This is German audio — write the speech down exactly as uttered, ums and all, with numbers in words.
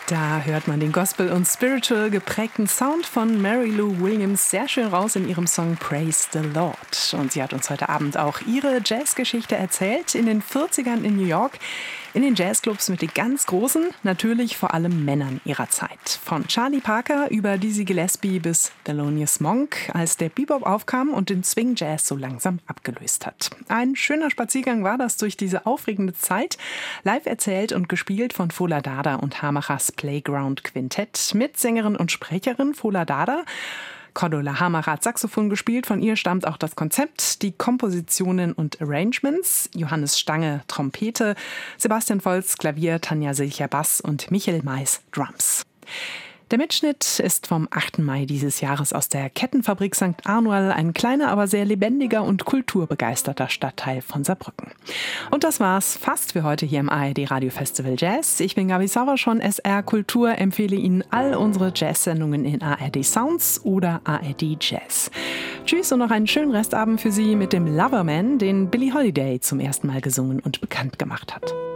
Da hört man den Gospel- und Spiritual geprägten Sound von Mary Lou Williams sehr schön raus in ihrem Song Praise the Lord. Und sie hat uns heute Abend auch ihre Jazzgeschichte erzählt, in den vierzigern in New York, in den Jazzclubs mit den ganz Großen, natürlich vor allem Männern ihrer Zeit. Von Charlie Parker über Dizzy Gillespie bis Thelonious Monk, als der Bebop aufkam und den Swing Jazz so langsam abgelöst hat. Ein schöner Spaziergang war das durch diese aufregende Zeit, live erzählt und gespielt von Fola Dada und Hamachers Playground Quintett mit Sängerin und Sprecherin Fola Dada. Cordula Hamacher hat Saxophon gespielt, von ihr stammt auch das Konzept, die Kompositionen und Arrangements. Johannes Stange Trompete, Sebastian Volz Klavier, Tanja Silcher Bass und Michael Mais Drums. Der Mitschnitt ist vom achten Mai dieses Jahres aus der Kettenfabrik Sankt Anual, ein kleiner, aber sehr lebendiger und kulturbegeisterter Stadtteil von Saarbrücken. Und das war's fast für heute hier im A R D Radio Festival Jazz. Ich bin Gabi Sauer von S R Kultur, empfehle Ihnen all unsere Jazz-Sendungen in A R D Sounds oder A R D Jazz. Tschüss und noch einen schönen Restabend für Sie mit dem Loverman, den Billie Holiday zum ersten Mal gesungen und bekannt gemacht hat.